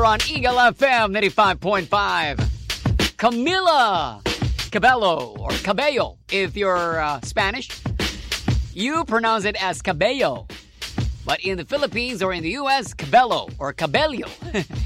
here on Eagle FM 95.5. Camila Cabello, or Cabello if you're Spanish. You pronounce it as Cabello. But in the Philippines or in the US, Cabello or Cabello.